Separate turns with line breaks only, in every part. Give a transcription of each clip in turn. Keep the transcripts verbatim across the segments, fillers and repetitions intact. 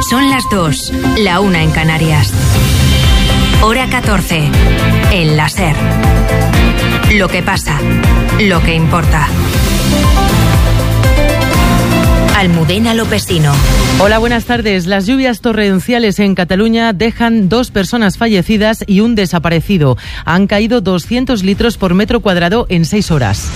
Son las dos, la una en Canarias. Hora catorce, en la SER. Lo que pasa, lo que importa. Almudena Lopesino.
Hola, buenas tardes. Las lluvias torrenciales en Cataluña dejan dos personas fallecidas y un desaparecido. Han caído doscientos litros por metro cuadrado en seis horas.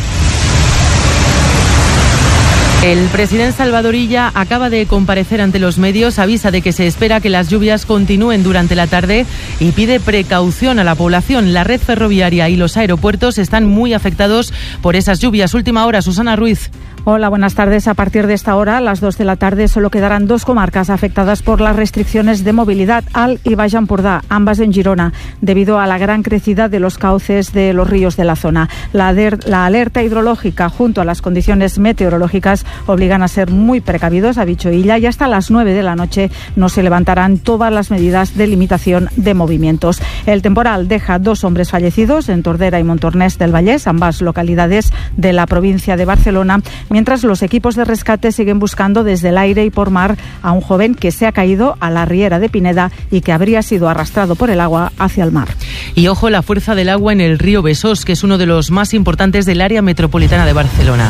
El presidente Salvador Illa acaba de comparecer ante los medios, avisa de que se espera que las lluvias continúen durante la tarde y pide precaución a la población. La red ferroviaria y los aeropuertos están muy afectados por esas lluvias. Última hora, Susana Ruiz.
Hola, buenas tardes. A partir de esta hora, a las dos de la tarde, solo quedarán dos comarcas afectadas por las restricciones de movilidad, Alt y Baix Empordà, ambas en Girona, debido a la gran crecida de los cauces de los ríos de la zona. La, la alerta hidrológica, junto a las condiciones meteorológicas, obligan a ser muy precavidos, ha dicho Illa, y hasta las nueve de la noche no se levantarán todas las medidas de limitación de movimientos. El temporal deja dos hombres fallecidos en Tordera y Montornès del Vallès, ambas localidades de la provincia de Barcelona, mientras los equipos de rescate siguen buscando desde el aire y por mar a un joven que se ha caído a la riera de Pineda y que habría sido arrastrado por el agua hacia el mar.
Y ojo la fuerza del agua en el río Besós, que es uno de los más importantes del área metropolitana de Barcelona.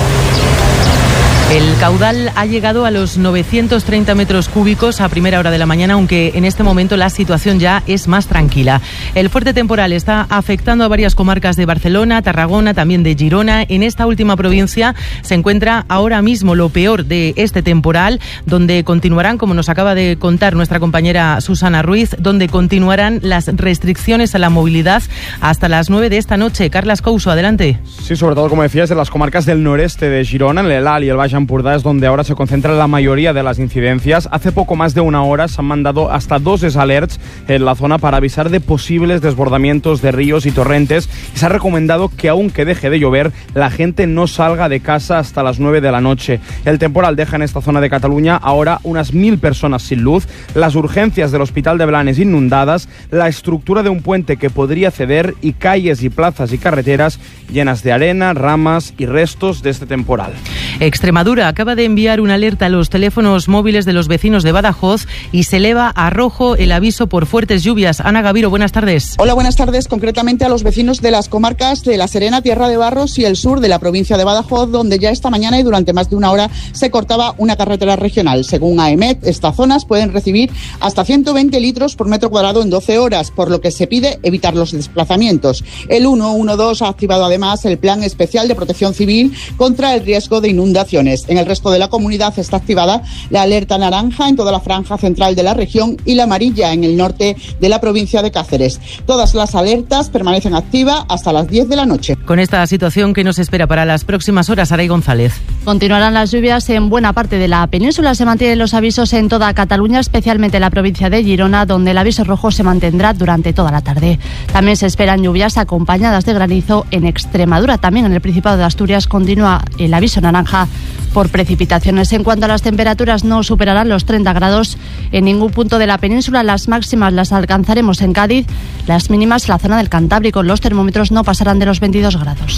El caudal ha llegado a los novecientos treinta metros cúbicos a primera hora de la mañana, aunque en este momento la situación ya es más tranquila. El fuerte temporal está afectando a varias comarcas de Barcelona, Tarragona, también de Girona. En esta última provincia se encuentra ahora mismo lo peor de este temporal, donde continuarán, como nos acaba de contar nuestra compañera Susana Ruiz, donde continuarán las restricciones a la movilidad hasta las nueve de esta noche. Carlas Couso, adelante.
Sí, sobre todo, como decías, de las comarcas del noreste de Girona, en el Alt y el Baix Empordà es donde ahora se concentra la mayoría de las incidencias. Hace poco más de una hora se han mandado hasta dos alerts en la zona para avisar de posibles desbordamientos de ríos y torrentes, y se ha recomendado que aunque deje de llover, la gente no salga de casa hasta las nueve de la noche. El temporal deja en esta zona de Cataluña ahora unas mil personas sin luz, las urgencias del Hospital de Blanes inundadas, la estructura de un puente que podría ceder y calles y plazas y carreteras llenas de arena, ramas y restos de este temporal.
Extremadura acaba de enviar una alerta a los teléfonos móviles de los vecinos de Badajoz y se eleva a rojo el aviso por fuertes lluvias. Ana Gaviro, buenas tardes.
Hola, buenas tardes. Concretamente a los vecinos de las comarcas de La Serena, Tierra de Barros y el sur de la provincia de Badajoz, donde ya esta mañana y durante más de una hora se cortaba una carretera regional. Según AEMET, estas zonas pueden recibir hasta ciento veinte litros por metro cuadrado en doce horas, por lo que se pide evitar los desplazamientos. El ciento doce ha activado además el Plan Especial de Protección Civil contra el riesgo de inundaciones. En el resto de la comunidad está activada la alerta naranja en toda la franja central de la región y la amarilla en el norte de la provincia de Cáceres. Todas las alertas permanecen activas hasta las diez de la noche.
Con esta situación, ¿qué nos espera para las próximas horas, Aray González?
Continuarán las lluvias en buena parte de la península. Se mantienen los avisos en toda Cataluña, especialmente en la provincia de Girona, donde el aviso rojo se mantendrá durante toda la tarde. También se esperan lluvias acompañadas de granizo en Extremadura. También en el Principado de Asturias continúa el aviso naranja por precipitaciones. En cuanto a las temperaturas, no superarán los treinta grados en ningún punto de la península. Las máximas las alcanzaremos en Cádiz, las mínimas en la zona del Cantábrico. Los termómetros no pasarán de los veintidós grados.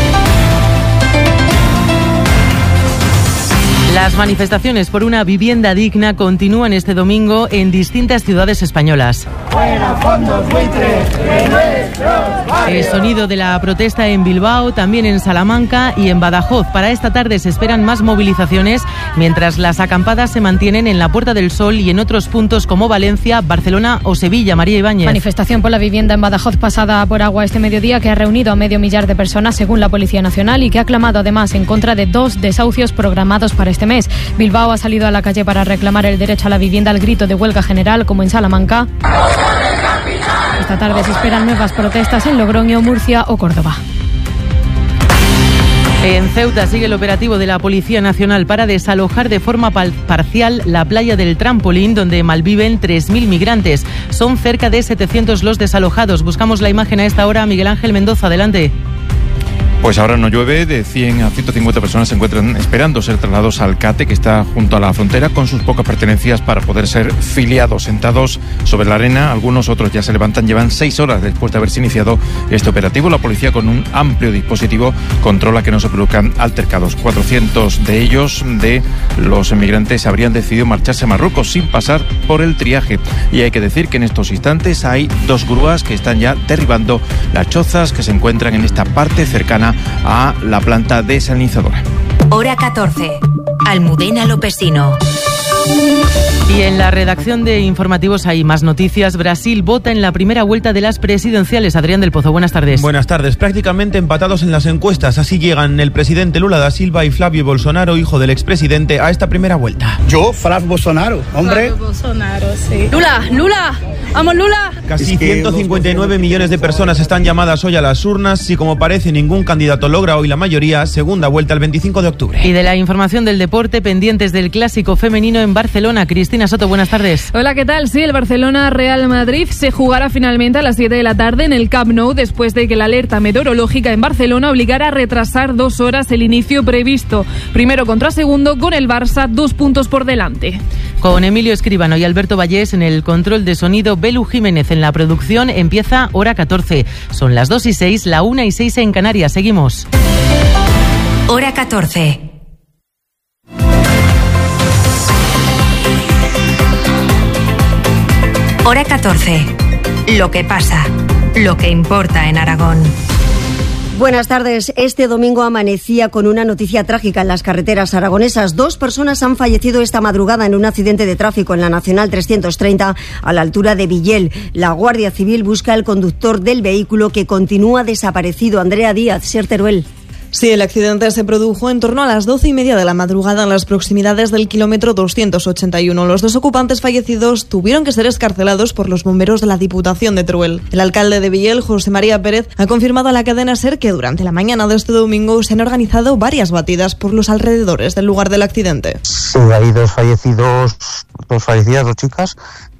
Las manifestaciones por una vivienda digna continúan este domingo en distintas ciudades españolas. El sonido de la protesta en Bilbao, también en Salamanca y en Badajoz. Para esta tarde se esperan más movilizaciones, mientras las acampadas se mantienen en la Puerta del Sol y en otros puntos como Valencia, Barcelona o Sevilla. María Ibáñez.
Manifestación por la vivienda en Badajoz pasada por agua este mediodía, que ha reunido a medio millar de personas según la Policía Nacional y que ha clamado además en contra de dos desahucios programados para este mes. Bilbao ha salido a la calle para reclamar el derecho a la vivienda al grito de huelga general, como en Salamanca. Esta tarde se esperan nuevas protestas en Logroño, Murcia o Córdoba.
En Ceuta sigue el operativo de la Policía Nacional para desalojar de forma parcial la playa del Trampolín, donde malviven tres mil migrantes. Son cerca de setecientos los desalojados. Buscamos la imagen a esta hora. Miguel Ángel Mendoza, adelante.
Pues ahora no llueve, de cien a ciento cincuenta personas se encuentran esperando ser trasladados al CATE, que está junto a la frontera, con sus pocas pertenencias para poder ser filiados. Sentados sobre la arena, algunos otros ya se levantan, llevan seis horas después de haberse iniciado este operativo. La policía, con un amplio dispositivo, controla que no se produzcan altercados. cuatrocientos de ellos, de los emigrantes, habrían decidido marcharse a Marruecos sin pasar por el triaje. Y hay que decir que en estos instantes hay dos grúas que están ya derribando las chozas que se encuentran en esta parte cercana a la planta desalinizadora.
Hora catorce. Almudena Lopesino.
Y en la redacción de informativos hay más noticias. Brasil vota en la primera vuelta de las presidenciales. Adrián del Pozo, buenas tardes.
Buenas tardes. Prácticamente empatados en las encuestas. Así llegan el presidente Lula da Silva y Flavio Bolsonaro, hijo del expresidente, a esta primera vuelta.
Yo, Flavio Bolsonaro, hombre.
Flavio Bolsonaro, sí. Lula, Lula, vamos Lula.
Casi ciento cincuenta y nueve millones de personas están llamadas hoy a las urnas. Y como parece, ningún candidato logra hoy la mayoría. Segunda vuelta el veinticinco de octubre.
Y de la información del deporte, pendientes del clásico femenino en Barcelona. Cristina Soto, buenas tardes.
Hola, ¿qué tal? Sí, el Barcelona-Real Madrid se jugará finalmente a las siete de la tarde en el Camp Nou, después de que la alerta meteorológica en Barcelona obligara a retrasar dos horas el inicio previsto. Primero contra segundo, con el Barça dos puntos por delante.
Con Emilio Escribano y Alberto Vallés en el control de sonido, Belu Jiménez en la producción. Empieza Hora catorce. Son las dos y seis, la una y seis en Canarias. Seguimos.
Hora catorce. Hora catorce. Lo que pasa, lo que importa en Aragón.
Buenas tardes. Este domingo amanecía con una noticia trágica en las carreteras aragonesas. Dos personas han fallecido esta madrugada en un accidente de tráfico en la Nacional trescientos treinta a la altura de Villel. La Guardia Civil busca al conductor del vehículo, que continúa desaparecido. Andrea Díaz, Ser Teruel.
Sí, el accidente se produjo en torno a las doce y media de la madrugada en las proximidades del kilómetro doscientos ochenta y uno. Los dos ocupantes fallecidos tuvieron que ser excarcelados por los bomberos de la Diputación de Teruel. El alcalde de Villel, José María Pérez, ha confirmado a la cadena SER que durante la mañana de este domingo se han organizado varias batidas por los alrededores del lugar del accidente.
Sí, hay dos fallecidos, dos fallecidas, dos chicas,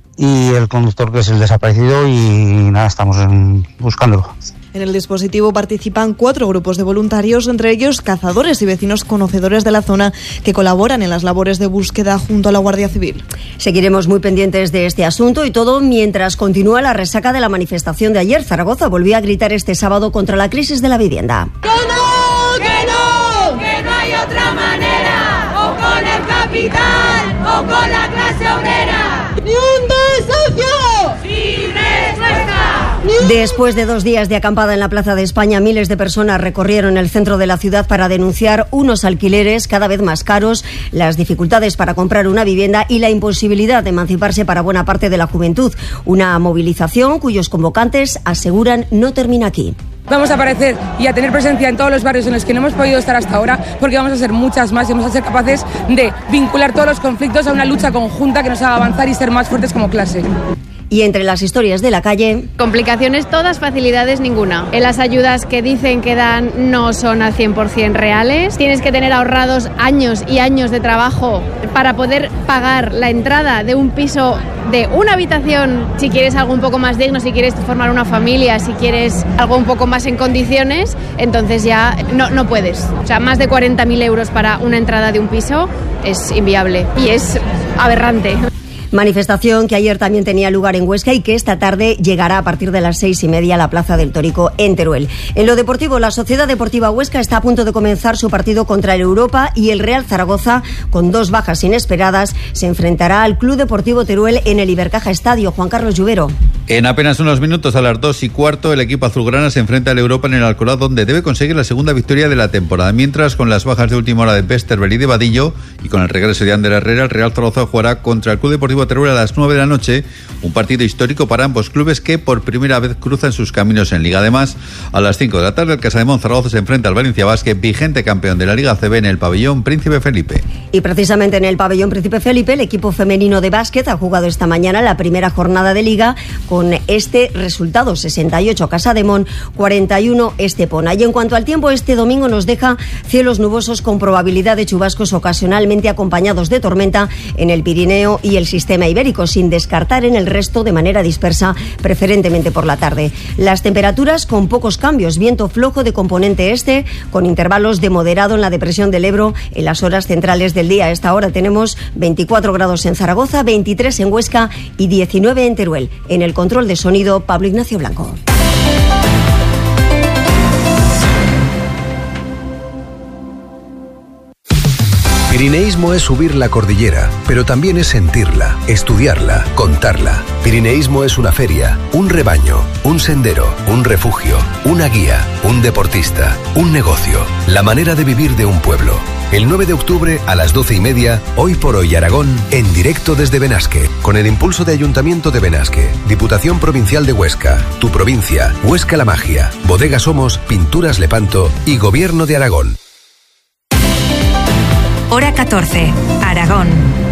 y el conductor, que es el desaparecido, y nada, estamos en, buscándolo.
En el dispositivo participan cuatro grupos de voluntarios, entre ellos cazadores y vecinos conocedores de la zona, que colaboran en las labores de búsqueda junto a la Guardia Civil.
Seguiremos muy pendientes de este asunto, y todo mientras continúa la resaca de la manifestación de ayer. Zaragoza volvió a gritar este sábado contra la crisis de la vivienda.
¡Que no! ¡Que no! ¡Que no hay otra manera! ¡O con el capital o con la clase obrera! ¡Ni un desahucio! ¡Sin respuesta!
Después de dos días de acampada en la Plaza de España, miles de personas recorrieron el centro de la ciudad para denunciar unos alquileres cada vez más caros, las dificultades para comprar una vivienda y la imposibilidad de emanciparse para buena parte de la juventud. Una movilización cuyos convocantes aseguran no termina aquí.
Vamos a aparecer y a tener presencia en todos los barrios en los que no hemos podido estar hasta ahora, porque vamos a ser muchas más y vamos a ser capaces de vincular todos los conflictos a una lucha conjunta que nos haga avanzar y ser más fuertes como clase.
Y entre las historias de la calle...
Complicaciones todas, facilidades ninguna. En las ayudas que dicen que dan no son al cien por ciento reales. Tienes que tener ahorrados años y años de trabajo para poder pagar la entrada de un piso de una habitación, si quieres algo un poco más digno, si quieres formar una familia, si quieres algo un poco más en condiciones, entonces ya no, no puedes. O sea, más de cuarenta mil euros para una entrada de un piso es inviable y es aberrante.
Manifestación que ayer también tenía lugar en Huesca y que esta tarde llegará a partir de las seis y media a la Plaza del Torico en Teruel. En lo deportivo, la Sociedad Deportiva Huesca está a punto de comenzar su partido contra el Europa, y el Real Zaragoza, con dos bajas inesperadas, se enfrentará al Club Deportivo Teruel en el Ibercaja Estadio. Juan Carlos Lluvero.
En apenas unos minutos, a las dos y cuarto, el equipo azulgrana se enfrenta al Europa en el Alcoraz, donde debe conseguir la segunda victoria de la temporada. Mientras, con las bajas de última hora de Westerberg y de Vadillo, y con el regreso de Ander Herrera, el Real Zaragoza jugará contra el Club Deportivo Teruel a las nueve de la noche, un partido histórico para ambos clubes que por primera vez cruzan sus caminos en Liga. Además, a las cinco de la tarde, el Casademont Zaragoza se enfrenta al Valencia Basket, vigente campeón de la Liga A C B, en el pabellón Príncipe Felipe.
Y precisamente en el pabellón Príncipe Felipe, el equipo femenino de básquet ha jugado esta mañana la primera jornada de Liga con con este resultado: sesenta y ocho Casademont, cuarenta y uno Estepona. Y en cuanto al tiempo, este domingo nos deja cielos nubosos con probabilidad de chubascos ocasionalmente acompañados de tormenta en el Pirineo y el sistema ibérico, sin descartar en el resto de manera dispersa, preferentemente por la tarde. Las temperaturas con pocos cambios, viento flojo de componente este, con intervalos de moderado en la depresión del Ebro en las horas centrales del día. A esta hora tenemos veinticuatro grados en Zaragoza, veintitrés en Huesca y diecinueve en Teruel. En el control de sonido, Pablo Ignacio Blanco.
Pirineísmo es subir la cordillera, pero también es sentirla, estudiarla, contarla. Pirineísmo es una feria, un rebaño, un sendero, un refugio, una guía, un deportista, un negocio, la manera de vivir de un pueblo. El nueve de octubre a las doce y media, Hoy por Hoy Aragón, en directo desde Benasque, con el impulso de Ayuntamiento de Benasque, Diputación Provincial de Huesca, Tu Provincia, Huesca la Magia, Bodega Somos, Pinturas Lepanto y Gobierno de Aragón.
Hora catorce, Aragón.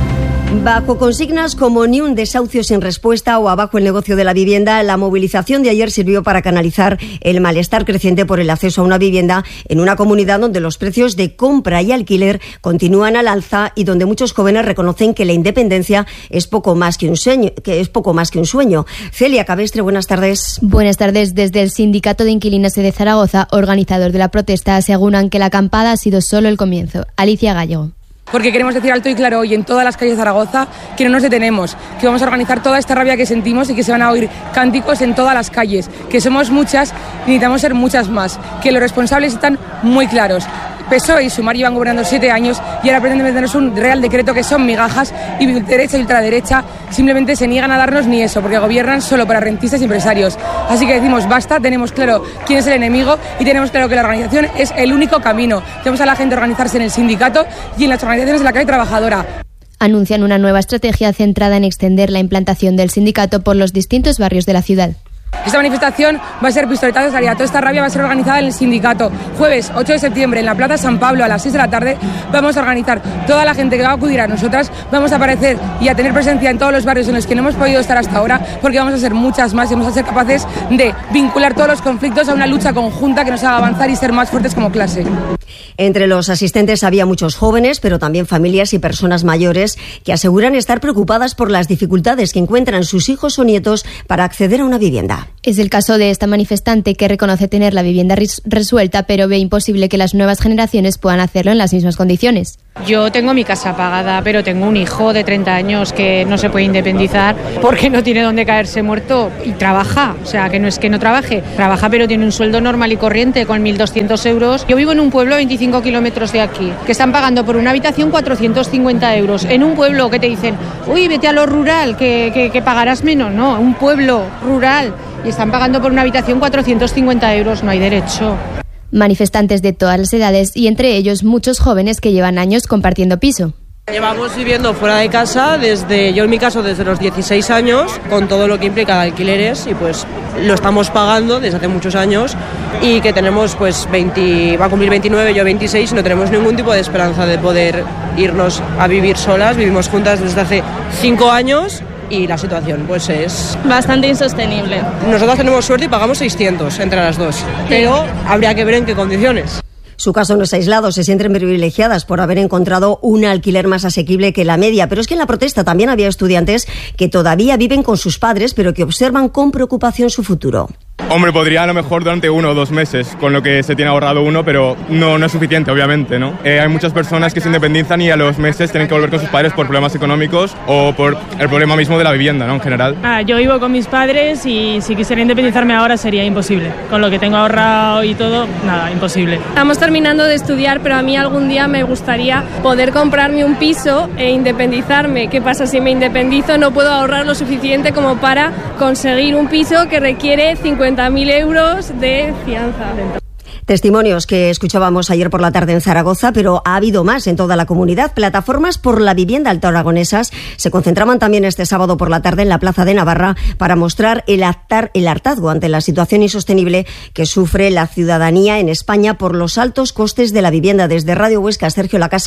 Bajo consignas como ni un desahucio sin respuesta o abajo el negocio de la vivienda, la movilización de ayer sirvió para canalizar el malestar creciente por el acceso a una vivienda en una comunidad donde los precios de compra y alquiler continúan al alza y donde muchos jóvenes reconocen que la independencia es poco más que un sueño. Que es poco más que un sueño. Celia Cabestre, buenas tardes.
Buenas tardes. Desde el Sindicato de Inquilinos de Zaragoza, organizador de la protesta, aseguran que la acampada ha sido solo el comienzo. Alicia Gallego.
Porque queremos decir alto y claro hoy en todas las calles de Zaragoza que no nos detenemos, que vamos a organizar toda esta rabia que sentimos y que se van a oír cánticos en todas las calles, que somos muchas y necesitamos ser muchas más, que los responsables están muy claros. P S O E y Sumar llevan gobernando siete años y ahora pretenden meternos un real decreto que son migajas y derecha y ultraderecha simplemente se niegan a darnos ni eso porque gobiernan solo para rentistas y empresarios. Así que decimos basta, tenemos claro quién es el enemigo y tenemos claro que la organización es el único camino. Tenemos a la gente a organizarse en el sindicato y en las organizaciones de la clase trabajadora.
Anuncian una nueva estrategia centrada en extender la implantación del sindicato por los distintos barrios de la ciudad.
Esta manifestación va a ser pistoletazo de salida. Toda esta rabia va a ser organizada en el sindicato. Jueves ocho de septiembre en la Plaza San Pablo a las seis de la tarde vamos a organizar toda la gente que va a acudir a nosotras. Vamos a aparecer y a tener presencia en todos los barrios en los que no hemos podido estar hasta ahora porque vamos a ser muchas más y vamos a ser capaces de vincular todos los conflictos a una lucha conjunta que nos haga avanzar y ser más fuertes como clase.
Entre los asistentes había muchos jóvenes, pero también familias y personas mayores que aseguran estar preocupadas por las dificultades que encuentran sus hijos o nietos para acceder a una vivienda.
Es el caso de esta manifestante que reconoce tener la vivienda resuelta, pero ve imposible que las nuevas generaciones puedan hacerlo en las mismas condiciones.
Yo tengo mi casa pagada, pero tengo un hijo de treinta años que no se puede independizar porque no tiene dónde caerse muerto y trabaja. O sea, que no es que no trabaje, trabaja pero tiene un sueldo normal y corriente con mil doscientos euros. Yo vivo en un pueblo a veinticinco kilómetros de aquí, que están pagando por una habitación cuatrocientos cincuenta euros. En un pueblo que te dicen, uy, vete a lo rural, que, que, que pagarás menos. No, un pueblo rural y están pagando por una habitación cuatrocientos cincuenta euros. No hay derecho.
Manifestantes de todas las edades y entre ellos muchos jóvenes que llevan años compartiendo piso.
Llevamos viviendo fuera de casa desde, yo en mi caso, desde los dieciséis años, con todo lo que implica alquileres y pues lo estamos pagando desde hace muchos años y que tenemos pues veinte, va a cumplir veintinueve, yo veintiséis y no tenemos ningún tipo de esperanza de poder irnos a vivir solas. Vivimos juntas desde hace cinco años y la situación pues es
bastante insostenible.
Nosotras tenemos suerte y pagamos seiscientos entre las dos, pero habría que ver en qué condiciones.
Su caso no es aislado, se sienten privilegiadas por haber encontrado un alquiler más asequible que la media, pero es que en la protesta también había estudiantes que todavía viven con sus padres, pero que observan con preocupación su futuro.
Hombre, podría a lo mejor durante uno o dos meses, con lo que se tiene ahorrado uno, pero no, no es suficiente, obviamente, ¿no? Eh, hay muchas personas que se independizan y a los meses tienen que volver con sus padres por problemas económicos o por el problema mismo de la vivienda, ¿no? En general.
Ah, yo vivo con mis padres y si quisiera independizarme ahora sería imposible. Con lo que tengo ahorrado y todo, nada, imposible.
Estamos terminando de estudiar, pero a mí algún día me gustaría poder comprarme un piso e independizarme. ¿Qué pasa si me independizo? No puedo ahorrar lo suficiente como para conseguir un piso que requiere cincuenta mil euros de fianza.
Testimonios que escuchábamos ayer por la tarde en Zaragoza, pero ha habido más en toda la comunidad. Plataformas por la vivienda altoaragonesas se concentraban también este sábado por la tarde en la Plaza de Navarra para mostrar el, actar, el hartazgo ante la situación insostenible que sufre la ciudadanía en España por los altos costes de la vivienda. Desde Radio Huesca, Sergio Lacasa.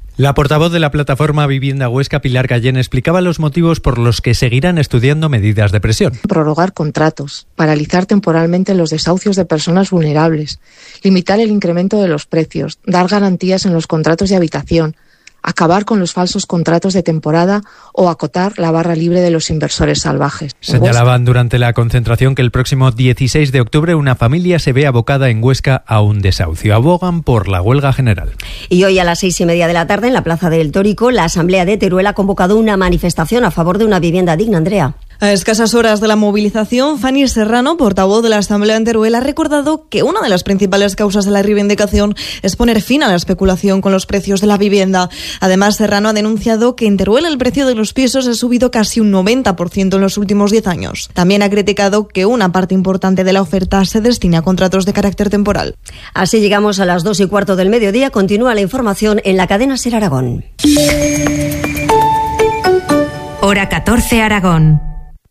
La portavoz de la plataforma Vivienda Huesca, Pilar Gallén, explicaba los motivos por los que seguirán estudiando medidas de presión.
Prorrogar contratos, paralizar temporalmente los desahucios de personas vulnerables, limitar el incremento de los precios, dar garantías en los contratos de habitación, acabar con los falsos contratos de temporada o acotar la barra libre de los inversores salvajes.
Señalaban durante la concentración que el próximo dieciséis de octubre una familia se ve abocada en Huesca a un desahucio. Abogan por la huelga general.
Y hoy a las seis y media de la tarde en la Plaza del Tórico, la Asamblea de Teruel ha convocado una manifestación a favor de una vivienda digna. Andrea.
A escasas horas de la movilización, Fanny Serrano, portavoz de la Asamblea en Teruel, ha recordado que una de las principales causas de la reivindicación es poner fin a la especulación con los precios de la vivienda. Además, Serrano ha denunciado que en Teruel el precio de los pisos ha subido casi un noventa por ciento en los últimos diez años. También ha criticado que una parte importante de la oferta se destine a contratos de carácter temporal.
Así llegamos a las dos y cuarto del mediodía. Continúa la información en la cadena SER Aragón.
Hora catorce Aragón.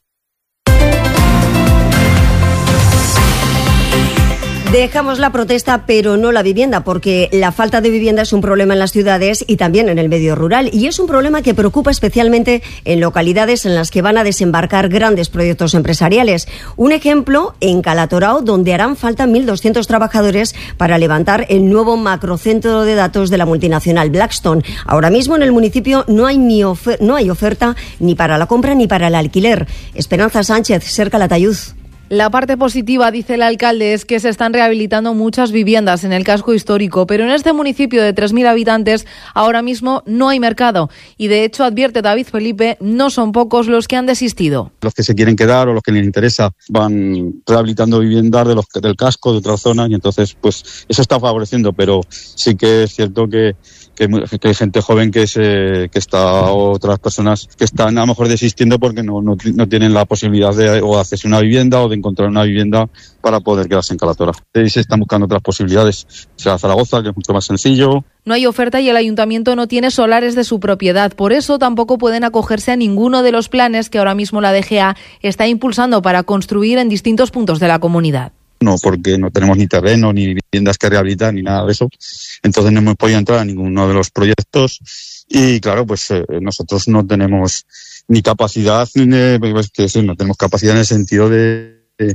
Dejamos la protesta, pero no la vivienda, porque la falta de vivienda es un problema en las ciudades y también en el medio rural. Y es un problema que preocupa especialmente en localidades en las que van a desembarcar grandes proyectos empresariales. Un ejemplo, en Calatorao, donde harán falta mil doscientos trabajadores para levantar el nuevo macrocentro de datos de la multinacional Blackstone. Ahora mismo en el municipio no hay, ni ofer- no hay oferta ni para la compra ni para el alquiler. Esperanza Sánchez, SER Calatayud.
La parte positiva, dice el alcalde, es que se están rehabilitando muchas viviendas en el casco histórico, pero en este municipio de tres mil habitantes ahora mismo no hay mercado y de hecho, advierte David Felipe, no son pocos los que han desistido.
Los que se quieren quedar o los que les interesa van rehabilitando viviendas de los, del casco, de otras zonas y entonces pues eso está favoreciendo, pero sí que es cierto que Que hay, que hay gente joven que se que está, o otras personas que están a lo mejor desistiendo porque no, no, no tienen la posibilidad de o hacerse una vivienda o de encontrar una vivienda para poder quedarse en Calatorao. Y se están buscando otras posibilidades, o sea, Zaragoza, que es mucho más sencillo.
No hay oferta y el ayuntamiento no tiene solares de su propiedad, por eso tampoco pueden acogerse a ninguno de los planes que ahora mismo la D G A está impulsando para construir en distintos puntos de la comunidad.
No, porque no tenemos ni terreno, ni viviendas que rehabilitar, ni nada de eso. Entonces no hemos podido entrar a ninguno de los proyectos y, claro, pues eh, nosotros no tenemos ni capacidad, ni, pues, que sí, no tenemos capacidad en el sentido de, de,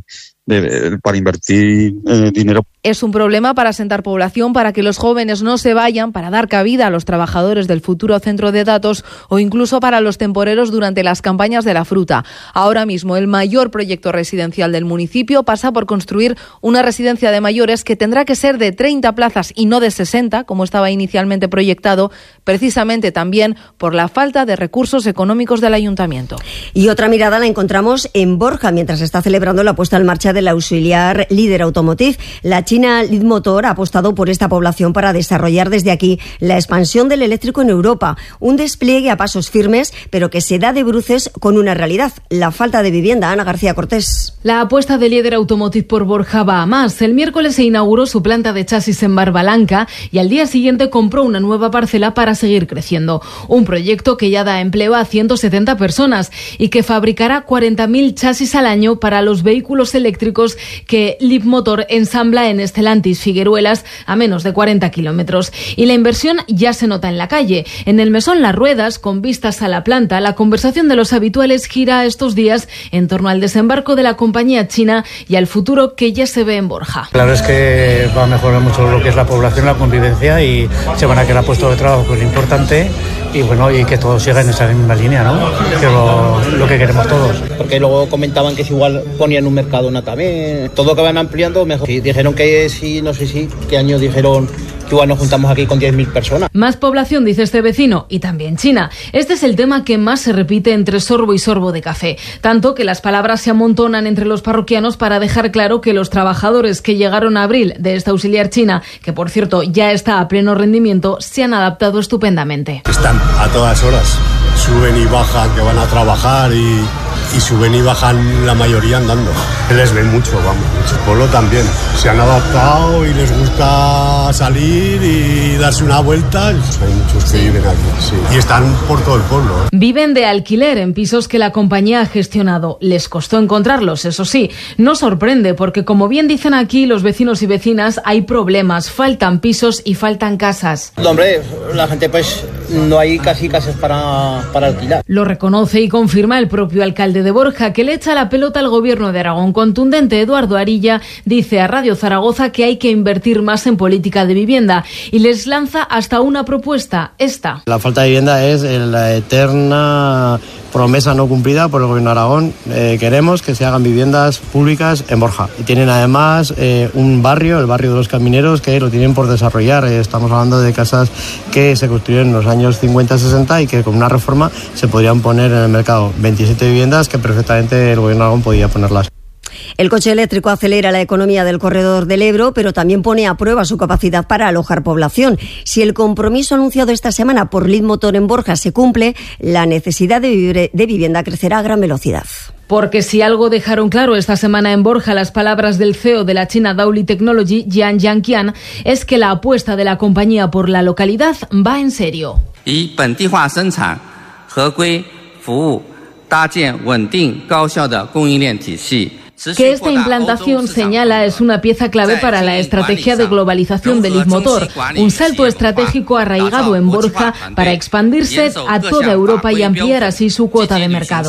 de para invertir eh, dinero.
Es un problema para asentar población, para que los jóvenes no se vayan, para dar cabida a los trabajadores del futuro centro de datos o incluso para los temporeros durante las campañas de la fruta. Ahora mismo el mayor proyecto residencial del municipio pasa por construir una residencia de mayores que tendrá que ser de treinta plazas y no de sesenta, como estaba inicialmente proyectado, precisamente también por la falta de recursos económicos del ayuntamiento.
Y otra mirada la encontramos en Borja, mientras se está celebrando la puesta en marcha del auxiliar líder automotriz. La China Leadmotor ha apostado por esta población para desarrollar desde aquí la expansión del eléctrico en Europa. Un despliegue a pasos firmes, pero que se da de bruces con una realidad, la falta de vivienda. Ana García Cortés.
La apuesta de líder automotriz por Borja va a más. El miércoles se inauguró su planta de chasis en Barbalanca y al día siguiente compró una nueva parcela para seguir creciendo. Un proyecto que ya da empleo a ciento setenta personas y que fabricará cuarenta mil chasis al año para los vehículos eléctricos que Leadmotor ensambla en Estelantis Figueruelas a menos de cuarenta kilómetros. Y la inversión ya se nota en la calle. En el mesón Las Ruedas, con vistas a la planta, la conversación de los habituales gira estos días en torno al desembarco de la compañía china y al futuro que ya se ve en Borja.
Claro, es que va a mejorar mucho lo que es la población, la convivencia y se van a crear puestos de trabajo, que es lo importante. Y bueno, y que todos sigan en esa misma línea, ¿no? Que lo, lo que queremos todos.
Porque luego comentaban que si igual ponían un Mercadona también. Todo que van ampliando, mejor. Sí, dijeron que sí, no sé si, qué año dijeron que igual nos juntamos aquí con diez mil personas.
Más población, dice este vecino, y también China. Este es el tema que más se repite entre sorbo y sorbo de café. Tanto que las palabras se amontonan entre los parroquianos para dejar claro que los trabajadores que llegaron a abril de esta auxiliar china, que por cierto ya está a pleno rendimiento, se han adaptado estupendamente.
Están a todas horas, suben y bajan, que van a trabajar y
y suben y bajan la mayoría andando. Se les ve mucho, vamos, mucho. El pueblo también. Se han adaptado y les gusta salir y darse una vuelta. Hay muchos que viven aquí, sí. Y están por todo el pueblo. ¿eh?
Viven de alquiler en pisos que la compañía ha gestionado. Les costó encontrarlos, eso sí. No sorprende porque, como bien dicen aquí los vecinos y vecinas, hay problemas. Faltan pisos y faltan casas.
No, hombre, la gente pues no hay casi casas para, para alquilar.
Lo reconoce y confirma el propio alcalde de Borja, que le echa la pelota al gobierno de Aragón. Contundente, Eduardo Arilla dice a Radio Zaragoza que hay que invertir más en política de vivienda y les lanza hasta una propuesta, esta.
La falta de vivienda es la eterna promesa no cumplida por el gobierno de Aragón. Eh, queremos que se hagan viviendas públicas en Borja. Y tienen además eh, un barrio, el barrio de los Camineros, que lo tienen por desarrollar. Eh, estamos hablando de casas que se construyeron en los años cincuenta sesenta y que con una reforma se podrían poner en el mercado. veintisiete viviendas que perfectamente el gobierno de Aragón podía ponerlas.
El coche eléctrico acelera la economía del corredor del Ebro, pero también pone a prueba su capacidad para alojar población. Si el compromiso anunciado esta semana por Leadmotor en Borja se cumple, la necesidad de, vivir, de vivienda crecerá a gran velocidad.
Porque si algo dejaron claro esta semana en Borja las palabras del C E O de la China Dauli Technology, Jian Yanqian, es que la apuesta de la compañía por la localidad va en serio.
Y
que esta implantación, señala, es una pieza clave para la estrategia de globalización de Leadmotor, un salto estratégico arraigado en Borja para expandirse a toda Europa y ampliar así su cuota de mercado.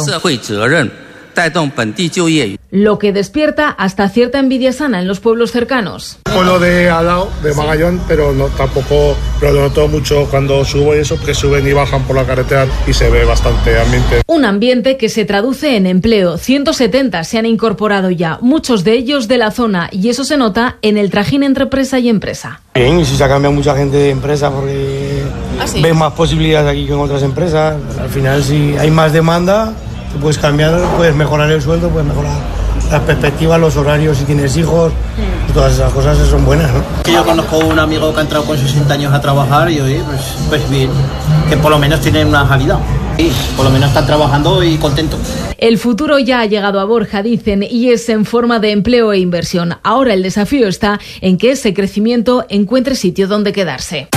Lo que despierta hasta cierta envidia sana en los pueblos cercanos.
Pueblo de al lado, de Magallón, pero no tampoco lo noto mucho cuando subo y eso, porque suben y bajan por la carretera y se ve bastante ambiente.
Un ambiente que se traduce en empleo. ciento setenta se han incorporado ya, muchos de ellos de la zona, y eso se nota en el trajín entre empresa y empresa.
Bien, y si se ha cambiado mucha gente de empresa porque ¿Ah, sí? ven más posibilidades aquí que en otras empresas. Al final, si hay más demanda, te puedes cambiar, puedes mejorar el sueldo, puedes mejorar las perspectivas, los horarios, si tienes hijos, mm. todas esas cosas son buenas, ¿no?
Yo conozco un amigo que ha entrado con sesenta años a trabajar y oye, pues, pues bien, que por lo menos tienen una salida. Sí, por lo menos están trabajando y contentos.
El futuro ya ha llegado a Borja, dicen, y es en forma de empleo e inversión. Ahora el desafío está en que ese crecimiento encuentre sitio donde quedarse.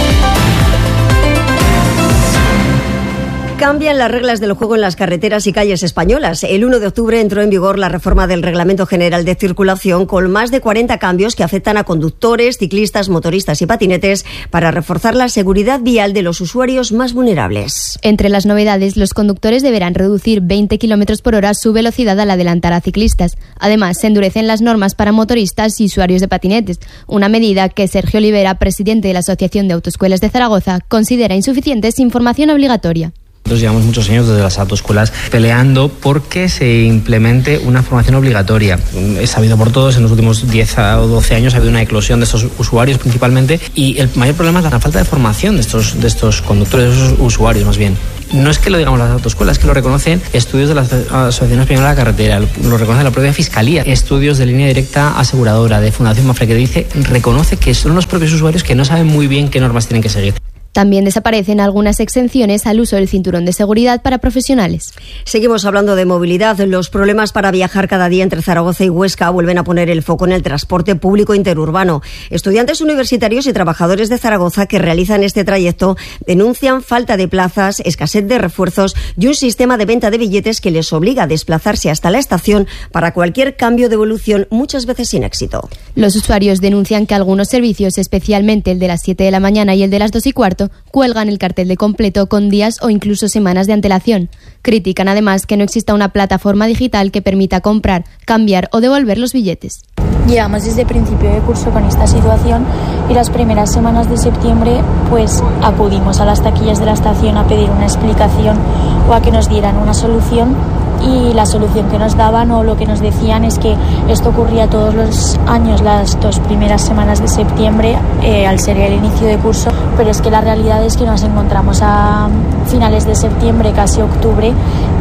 Cambian las reglas del juego en las carreteras y calles españolas. El uno de octubre entró en vigor la reforma del Reglamento General de Circulación con más de cuarenta cambios que afectan a conductores, ciclistas, motoristas y patinetes para reforzar la seguridad vial de los usuarios más vulnerables.
Entre las novedades, los conductores deberán reducir veinte kilómetros por hora su velocidad al adelantar a ciclistas. Además, se endurecen las normas para motoristas y usuarios de patinetes, una medida que Sergio Olivera, presidente de la Asociación de Autoescuelas de Zaragoza, considera insuficiente sin formación obligatoria.
Nosotros llevamos muchos años desde las autoescuelas peleando porque se implemente una formación obligatoria. Es sabido por todos, en los últimos diez o doce años ha habido una eclosión de estos usuarios principalmente, y el mayor problema es la falta de formación de estos, de estos conductores, de esos usuarios más bien. No es que lo digamos las autoescuelas, es que lo reconocen estudios de la Asociación Española de la Carretera, lo reconoce la propia Fiscalía, estudios de Línea Directa Aseguradora, de Fundación Mafre, que dice, reconoce que son los propios usuarios que no saben muy bien qué normas tienen que seguir.
También desaparecen algunas exenciones al uso del cinturón de seguridad para profesionales.
Seguimos hablando de movilidad. Los problemas para viajar cada día entre Zaragoza y Huesca vuelven a poner el foco en el transporte público interurbano. Estudiantes universitarios y trabajadores de Zaragoza que realizan este trayecto denuncian falta de plazas, escasez de refuerzos y un sistema de venta de billetes que les obliga a desplazarse hasta la estación para cualquier cambio de evolución, muchas veces sin éxito.
Los usuarios denuncian que algunos servicios, especialmente el de las siete de la mañana y el de las dos y cuarto, cuelgan el cartel de completo con días o incluso semanas de antelación. Critican además que no exista una plataforma digital que permita comprar, cambiar o devolver los billetes.
Llevamos desde principio de curso con esta situación y las primeras semanas de septiembre pues acudimos a las taquillas de la estación a pedir una explicación o a que nos dieran una solución, y la solución que nos daban o lo que nos decían es que esto ocurría todos los años las dos primeras semanas de septiembre eh, al ser el inicio de curso, pero es que la realidad es que nos encontramos a finales de septiembre, casi octubre,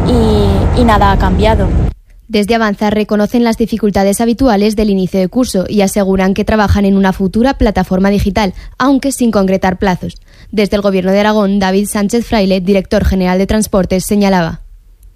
y, y nada ha cambiado.
Desde Avanza reconocen las dificultades habituales del inicio de curso y aseguran que trabajan en una futura plataforma digital, aunque sin concretar plazos. Desde el Gobierno de Aragón, David Sánchez Fraile, director general de Transportes, señalaba: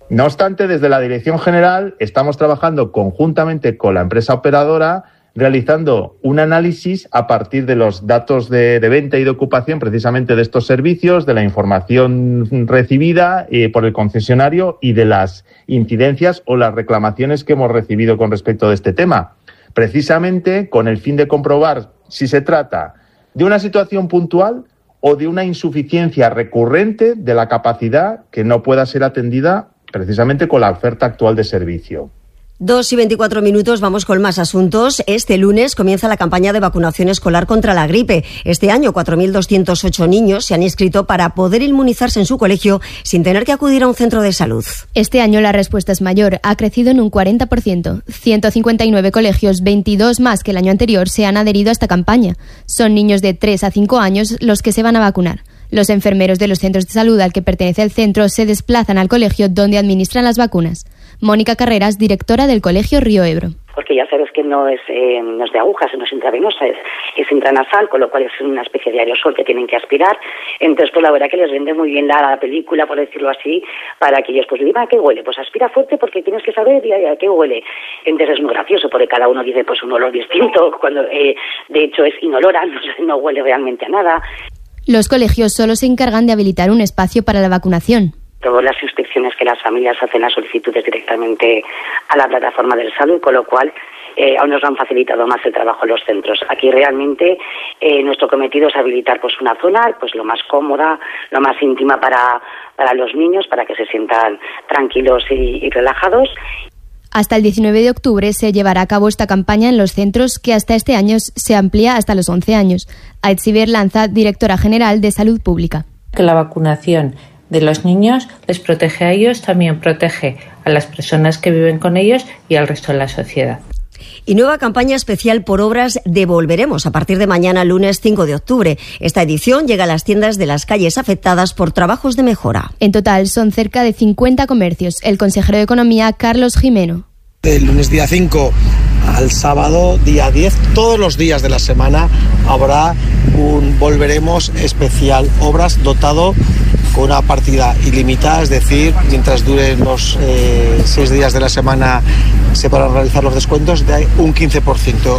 No obstante, desde la Dirección General estamos trabajando conjuntamente con la empresa operadora, realizando un análisis a partir de los datos de, de venta y de ocupación precisamente de estos servicios, de la información recibida eh, por el concesionario y de las incidencias o las reclamaciones que hemos recibido con respecto de este tema, precisamente con el fin de comprobar si se trata de una situación puntual o de una insuficiencia recurrente de la capacidad que no pueda ser atendida precisamente con la oferta actual de servicio.
Dos y veinticuatro minutos, vamos con más asuntos. Este lunes comienza la campaña de vacunación escolar contra la gripe. Este año, cuatro mil doscientos ocho niños se han inscrito para poder inmunizarse en su colegio sin tener que acudir a un centro de salud.
Este año la respuesta es mayor, ha crecido en un cuarenta por ciento. ciento cincuenta y nueve colegios, veintidós más que el año anterior, se han adherido a esta campaña. Son niños de tres a cinco años los que se van a vacunar. Los enfermeros de los centros de salud al que pertenece el centro se desplazan al colegio donde administran las vacunas. Mónica Carreras, directora del Colegio Río Ebro.
Porque ya sabes que no es, eh, no es de agujas, no es intravenosa, es, es intranasal, con lo cual es una especie de aerosol que tienen que aspirar. Entonces, pues la verdad que les vende muy bien la, la película, por decirlo así, para que ellos pues digan, ¿a qué huele? Pues aspira fuerte porque tienes que saber a qué huele. Entonces es muy gracioso porque cada uno dice pues un olor distinto, cuando eh, de hecho es inolora, no, no huele realmente a nada.
Los colegios solo se encargan de habilitar un espacio para la vacunación.
Todas las inspecciones que las familias hacen las solicitudes directamente a la plataforma del salud, con lo cual eh, aún nos han facilitado más el trabajo en los centros. Aquí realmente eh, nuestro cometido es habilitar pues una zona pues lo más cómoda, lo más íntima para, para los niños, para que se sientan tranquilos y, y relajados.
Hasta el diecinueve de octubre se llevará a cabo esta campaña en los centros que hasta este año se amplía hasta los once años. Aitziber Lanza, directora general de Salud Pública.
Que la vacunación de los niños les protege a ellos, también protege a las personas que viven con ellos y al resto de la sociedad.
Y nueva campaña especial por obras de Volveremos a partir de mañana, lunes cinco de octubre. Esta edición llega a las tiendas de las calles afectadas por trabajos de mejora.
En total son cerca de cincuenta comercios. El consejero de Economía, Carlos Jimeno.
Del lunes día cinco al sábado día diez, todos los días de la semana habrá un Volveremos especial obras dotado con una partida ilimitada, es decir, mientras duren los eh, seis días de la semana se podrán realizar los descuentos de un quince por ciento.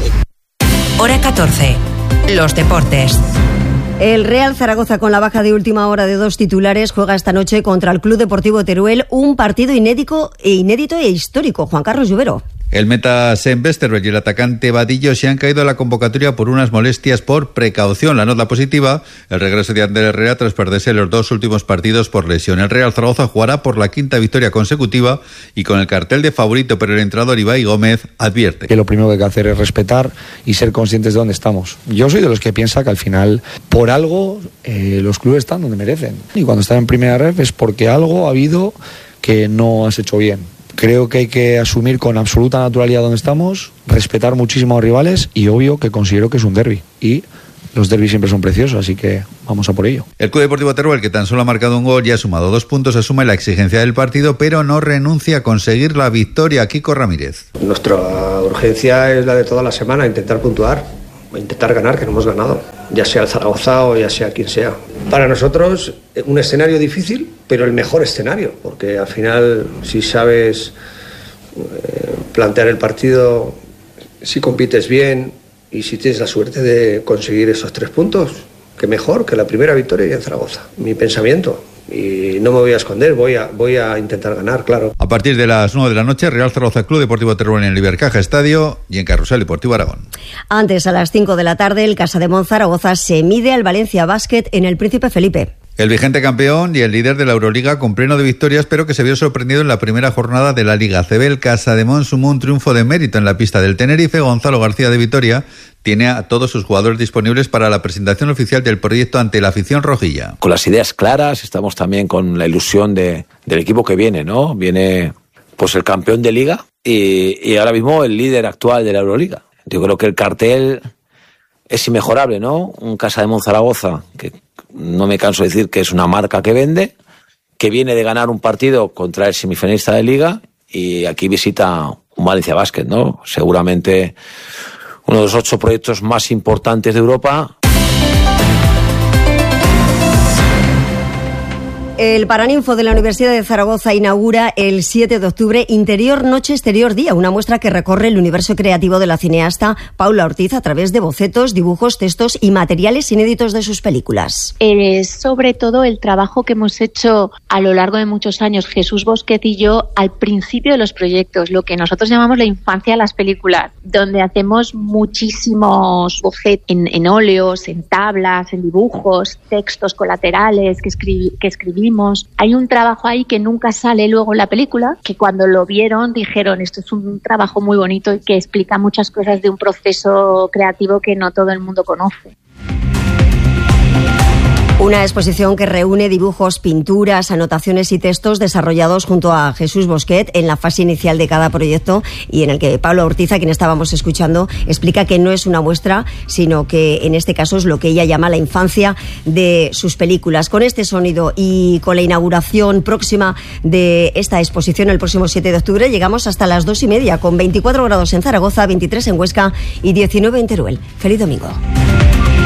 Hora catorce. Los deportes.
El Real Zaragoza, con la baja de última hora de dos titulares, juega esta noche contra el Club Deportivo Teruel, un partido inédito e inédito e histórico. Juan Carlos Lluvero.
El meta Sam Westerberg y el atacante Vadillo se han caído a la convocatoria por unas molestias por precaución. La nota positiva, el regreso de Ander Herrera tras perderse los dos últimos partidos por lesión. El Real Zaragoza jugará por la quinta victoria consecutiva y con el cartel de favorito, pero el entrenador Ibai Gómez advierte
que lo primero que hay que hacer es respetar y ser conscientes de dónde estamos. Yo soy de los que piensa que al final, por algo, eh, los clubes están donde merecen. Y cuando están en primera ref es porque algo ha habido que no has hecho bien. Creo que hay que asumir con absoluta naturalidad dónde estamos, respetar muchísimo a los rivales y obvio que considero que es un derbi. Y los derbis siempre son preciosos, así que vamos a por ello.
El Club Deportivo Teruel, que tan solo ha marcado un gol y ha sumado dos puntos, asume la exigencia del partido, pero no renuncia a conseguir la victoria. Kiko Ramírez.
Nuestra urgencia es la de toda la semana, intentar puntuar, intentar ganar, que no hemos ganado, ya sea el Zaragoza o ya sea quien sea. Para nosotros, un escenario difícil, pero el mejor escenario, porque al final, si sabes eh, plantear el partido, si compites bien y si tienes la suerte de conseguir esos tres puntos, que mejor que la primera victoria en Zaragoza. Mi pensamiento. Y no me voy a esconder, voy a, voy a intentar ganar, claro.
A partir de las nueve de la noche, Real Zaragoza Club Deportivo Teruel en el Ibercaja Estadio y en Carrusel Deportivo Aragón.
Antes, a las cinco de la tarde, el Casa de Monzaragoza se mide al Valencia Basket en el Príncipe Felipe.
El vigente campeón y el líder de la Euroliga con pleno de victorias, pero que se vio sorprendido en la primera jornada de la Liga A C B. El Casademón sumó un triunfo de mérito en la pista del Tenerife. Gonzalo García de Vitoria tiene a todos sus jugadores disponibles para la presentación oficial del proyecto ante la afición rojilla.
Con las ideas claras, estamos también con la ilusión de, del equipo que viene, ¿no? Viene pues el campeón de Liga y, y ahora mismo el líder actual de la Euroliga. Yo creo que el cartel es inmejorable, ¿no? Un Casademón Zaragoza que no me canso de decir que es una marca que vende, que viene de ganar un partido contra el semifinalista de Liga y aquí visita un Valencia Basket, ¿no? Seguramente uno de los ocho proyectos más importantes de Europa.
El Paraninfo de la Universidad de Zaragoza inaugura el siete de octubre Interior Noche Exterior Día, una muestra que recorre el universo creativo de la cineasta Paula Ortiz a través de bocetos, dibujos, textos y materiales inéditos de sus películas.
Es sobre todo el trabajo que hemos hecho a lo largo de muchos años Jesús Bosquet y yo al principio de los proyectos, lo que nosotros llamamos la infancia de las películas, donde hacemos muchísimos bocetos en, en óleos, en tablas, en dibujos, textos colaterales que, escribi- que escribimos. Hay un trabajo ahí que nunca sale luego en la película, que cuando lo vieron dijeron esto es un trabajo muy bonito y que explica muchas cosas de un proceso creativo que no todo el mundo conoce.
Una exposición que reúne dibujos, pinturas, anotaciones y textos desarrollados junto a Jesús Bosquet en la fase inicial de cada proyecto y en el que Paula Ortiz, a quien estábamos escuchando, explica que no es una muestra, sino que en este caso es lo que ella llama la infancia de sus películas. Con este sonido y con la inauguración próxima de esta exposición el próximo siete de octubre llegamos hasta las dos y media, con veinticuatro grados en Zaragoza, veintitrés en Huesca y diecinueve en Teruel. ¡Feliz domingo!